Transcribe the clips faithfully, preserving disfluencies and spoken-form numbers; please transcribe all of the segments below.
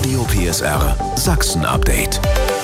Radio P S R Sachsen-Update.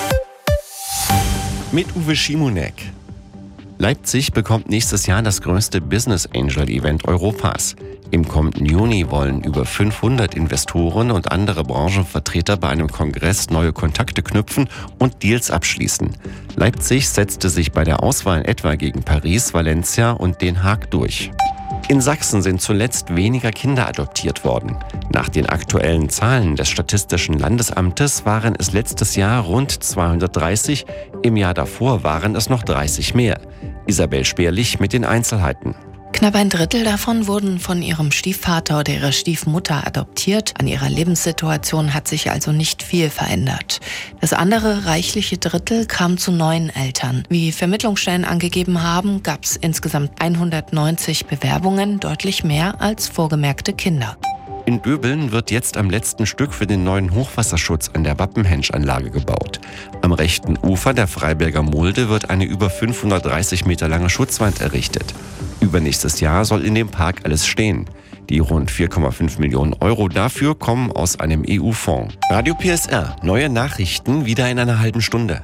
Mit Uwe Schimonek. Leipzig bekommt nächstes Jahr das größte Business Angel Event Europas. Im kommenden Juni wollen über fünfhundert Investoren und andere Branchenvertreter bei einem Kongress neue Kontakte knüpfen und Deals abschließen. Leipzig setzte sich bei der Auswahl etwa gegen Paris, Valencia und Den Haag durch. In Sachsen sind zuletzt weniger Kinder adoptiert worden. Nach den aktuellen Zahlen des Statistischen Landesamtes waren es letztes Jahr rund zweihundertdreißig, im Jahr davor waren es noch dreißig mehr. Isabel Speerlich mit den Einzelheiten. Knapp ein Drittel davon wurden von ihrem Stiefvater oder ihrer Stiefmutter adoptiert. An ihrer Lebenssituation hat sich also nicht viel verändert. Das andere reichliche Drittel kam zu neuen Eltern. Wie Vermittlungsstellen angegeben haben, gab es insgesamt hundertneunzig Bewerbungen, deutlich mehr als vorgemerkte Kinder. In Döbeln wird jetzt am letzten Stück für den neuen Hochwasserschutz an der Wappenhensch-Anlage gebaut. Am rechten Ufer der Freiberger Mulde wird eine über fünfhundertdreißig Meter lange Schutzwand errichtet. Übernächstes Jahr soll in dem Park alles stehen. Die rund vier Komma fünf Millionen Euro dafür kommen aus einem E U-Fonds. Radio P S R, neue Nachrichten wieder in einer halben Stunde.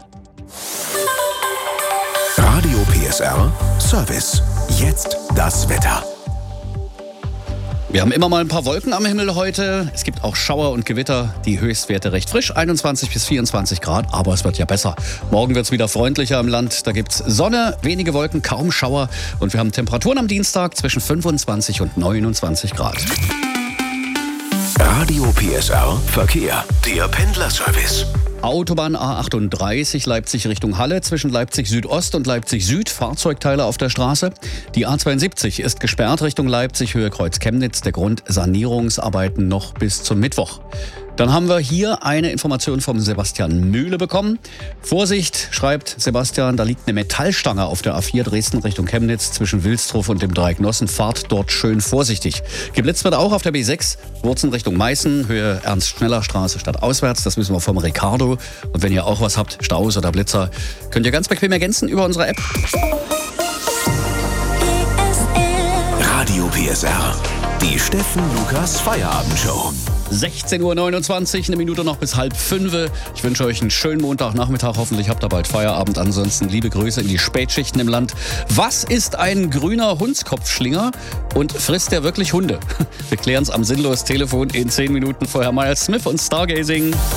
Radio P S R Service. Jetzt das Wetter. Wir haben immer mal ein paar Wolken am Himmel heute. Es gibt auch Schauer und Gewitter. Die Höchstwerte recht frisch, einundzwanzig bis vierundzwanzig Grad. Aber es wird ja besser. Morgen wird es wieder freundlicher im Land. Da gibt es Sonne, wenige Wolken, kaum Schauer. Und wir haben Temperaturen am Dienstag zwischen fünfundzwanzig und neunundzwanzig Grad. Radio P S R Verkehr. Der Pendlerservice. Autobahn A achtunddreißig Leipzig Richtung Halle zwischen Leipzig Südost und Leipzig Süd. Fahrzeugteile auf der Straße. Die A zweiundsiebzig ist gesperrt Richtung Leipzig, Höhe Kreuz Chemnitz. Der Grund Sanierungsarbeiten noch bis zum Mittwoch. Dann haben wir hier eine Information vom Sebastian Mühle bekommen. Vorsicht, schreibt Sebastian, da liegt eine Metallstange auf der A vier Dresden Richtung Chemnitz zwischen Wilsdruf und dem Dreiecknossen. Fahrt dort schön vorsichtig. Geblitzt wird auch auf der B sechs, Wurzen Richtung Meißen, Höhe Ernst-Schneller-Straße stadtauswärts. Das wissen wir vom Ricardo. Und wenn ihr auch was habt, Staus oder Blitzer, könnt ihr ganz bequem ergänzen über unsere App. Radio P S R. Die Steffen Lukas Feierabendshow. sechzehn Uhr neunundzwanzig, eine Minute noch bis halb fünf. Ich wünsche euch einen schönen Montagnachmittag. Hoffentlich habt ihr bald Feierabend. Ansonsten liebe Grüße in die Spätschichten im Land. Was ist ein grüner Hundskopfschlinger und frisst der wirklich Hunde? Wir klären es am Sinnlos-Telefon in zehn Minuten. Vorher Miles Smith und Stargazing.